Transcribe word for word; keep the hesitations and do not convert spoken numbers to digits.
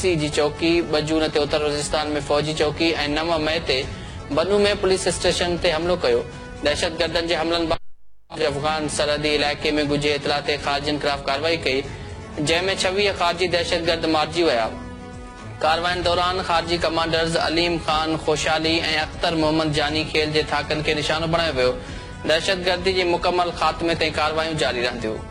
जी चौकी ॿ जून ते उत्तर वज़ीरिस्तान में फ़ौजी चौकी ऐं नव मई ते बनू में पुलिस स्टेशन ते हमलो कयो। दहशतगर्दनि जे हमलनि बाबति अफ़गान सरहदी इलाइक़े में गुझे इतला ते ख़ारजियुनि ख़िलाफ़ कार्रवाई कई, जंहिं में छवीह ख़ारजी दहशतगर्द मारिजी विया। कार्रवाईनि दौरान ख़ारजी कमांडर्स अलीम ख़ान खोशाली ऐं अख्तर मोहम्मद जानी खेल जे थाकनि खे निशानो बणायो वियो। दहशतगर्दी जे मुकमल ख़ात्मे ताईं कार्रवायूं जारी रहंदियूं।